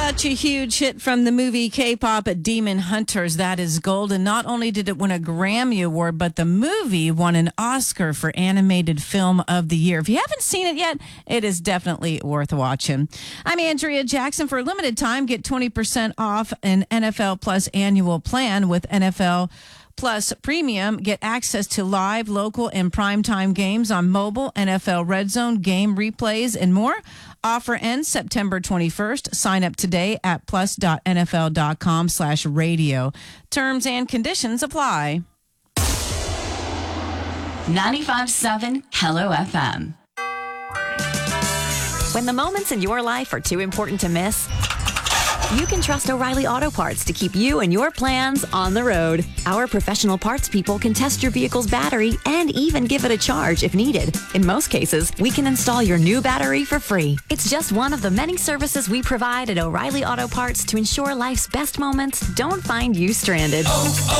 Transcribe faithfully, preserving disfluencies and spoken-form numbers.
Such a huge hit from the movie K-pop Demon Hunters. That is gold. And not only did it win a Grammy Award, but the movie won an Oscar for Animated Film of the Year. If you haven't seen it yet, it is definitely worth watching. I'm Andrea Jackson. For a limited time, get twenty percent off an N F L Plus annual plan with N F L Plus Premium. Get access to live, local, and primetime games on mobile, N F L Red Zone, game replays, and more. Offer ends September twenty-first. Sign up today at plus.nfl.com slash radio. Terms and conditions apply. ninety-five point seven Hello F M. When the moments in your life are too important to miss, you can trust O'Reilly Auto Parts to keep you and your plans on the road. Our professional parts people can test your vehicle's battery and even give it a charge if needed. In most cases, we can install your new battery for free. It's just one of the many services we provide at O'Reilly Auto Parts to ensure life's best moments don't find you stranded.